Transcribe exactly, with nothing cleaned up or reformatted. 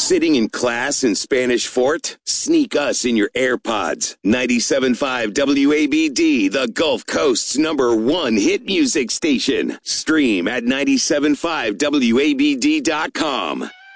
Sitting in class in Spanish Fort? Sneak us in your AirPods. ninety-seven point five W A B D, the Gulf Coast's number one hit music station. Stream at nine seven five W A B D dot com.